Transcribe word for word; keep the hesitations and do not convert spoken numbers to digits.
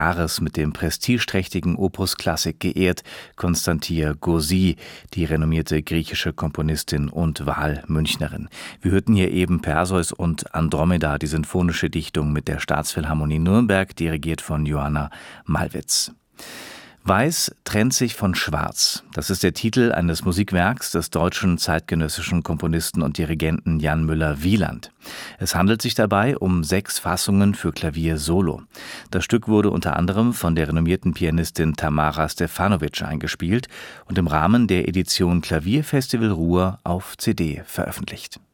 Jahres mit dem prestigeträchtigen Opus Klassik geehrt, Konstantia Gursi, die renommierte griechische Komponistin und Wahlmünchnerin. Wir hörten hier eben Perseus und Andromeda, die sinfonische Dichtung mit der Staatsphilharmonie Nürnberg, dirigiert von Johanna Malwitz. Weiß trennt sich von Schwarz. Das ist der Titel eines Musikwerks des deutschen zeitgenössischen Komponisten und Dirigenten Jan Müller-Wieland. Es handelt sich dabei um sechs Fassungen für Klavier solo. Das Stück wurde unter anderem von der renommierten Pianistin Tamara Stefanovic eingespielt und im Rahmen der Edition Klavierfestival Ruhr auf C D veröffentlicht.